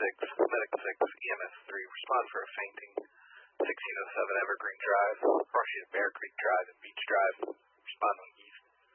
Medic 6, EMS 3, respond for a fainting. 1607 Evergreen Drive, Russia Bear Creek Drive and Beach Drive, respond on